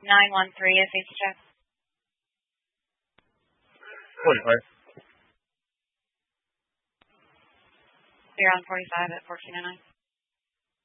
913 is safety check. 45. You're on 45 at 1409.